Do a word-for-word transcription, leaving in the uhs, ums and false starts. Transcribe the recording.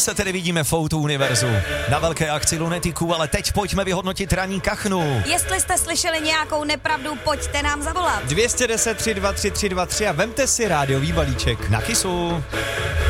se tedy vidíme v Outu Univerzu na velké akci Lunetiku, ale teď pojďme vyhodnotit ranní kachnu. Jestli jste slyšeli nějakou nepravdu, pojďte nám zavolat. dvě deset tři dva tři tři dva tři a vemte si rádiový balíček. Na kysu.